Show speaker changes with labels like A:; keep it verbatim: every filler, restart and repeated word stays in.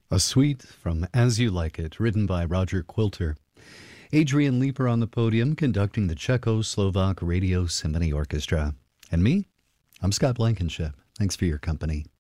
A: A suite from As You Like It, written by Roger Quilter. Adrian Leeper on the podium, conducting the Czechoslovak Radio Symphony Orchestra. And me? I'm Scott Blankenship. Thanks for your company.